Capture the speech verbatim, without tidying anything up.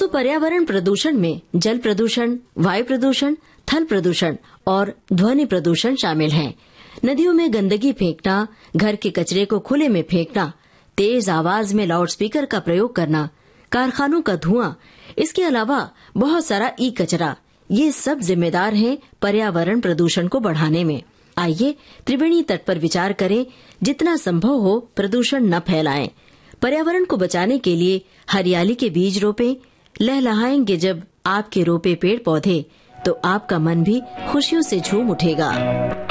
पर्यावरण प्रदूषण में जल प्रदूषण, वायु प्रदूषण, थल प्रदूषण और ध्वनि प्रदूषण शामिल हैं। नदियों में गंदगी फेंकना, घर के कचरे को खुले में फेंकना, तेज आवाज में लाउडस्पीकर का प्रयोग करना, कारखानों का धुआं, इसके अलावा बहुत सारा ई कचरा, ये सब जिम्मेदार हैं पर्यावरण प्रदूषण को बढ़ाने में। आइए त्रिवेणी तट पर विचार करें, जितना संभव हो प्रदूषण न फैलाएं। पर्यावरण को बचाने के लिए हरियाली के बीज रोपें। लहलहाएंगे जब आपके रोपे पेड़ पौधे, तो आपका मन भी खुशियों से झूम उठेगा।